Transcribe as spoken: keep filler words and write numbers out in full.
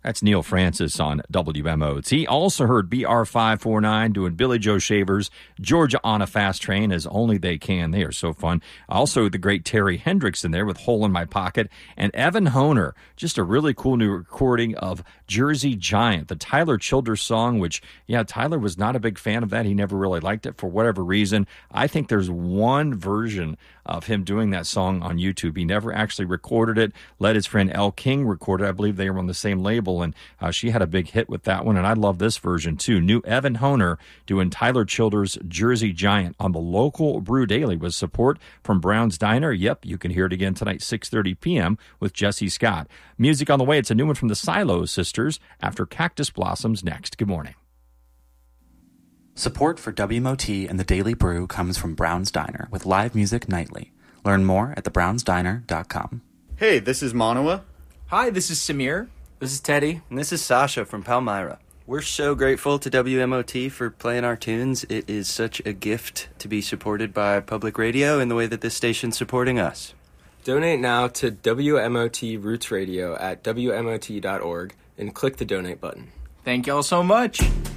That's Neil Francis on W M O T. Also heard B R five forty-nine doing Billy Joe Shavers, Georgia on a Fast Train, as only they can. They are so fun. Also, the great Terry Hendricks in there with Hole in My Pocket. And Evan Honer, just a really cool new recording of Jersey Giant, the Tyler Childers song, which, yeah, Tyler was not a big fan of that. He never really liked it for whatever reason. I think there's one version of him doing that song on YouTube. He never actually recorded it. Let his friend Elle King record it. I believe they were on the same label, and uh, she had a big hit with that one, and I love this version too. New Evan Honer doing Tyler Childers' Jersey Giant on the local Brew Daily with support from Brown's Diner. Yep, you can hear it again tonight, six thirty p.m. with Jesse Scott. Music on the way. It's a new one from the Silo Sisters after Cactus Blossoms next. Good morning. Support for W M O T and the Daily Brew comes from Brown's Diner with live music nightly. Learn more at the browns diner dot com. Hey, this is Manawa. Hi, this is Samir. This is Teddy. And this is Sasha from Palmyra. We're so grateful to W M O T for playing our tunes. It is such a gift to be supported by public radio in the way that this station's supporting us. Donate now to W M O T Roots Radio at W M O T dot org and click the donate button. Thank y'all so much.